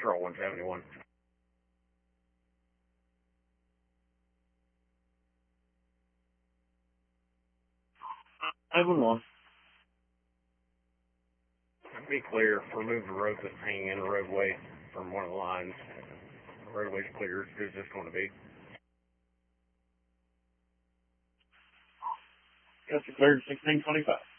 Patrol 171. I would want. Be clear. Remove the rope that's hanging in the roadway from one of the lines. The roadway's clear. It's just going to be. Got you cleared 1625.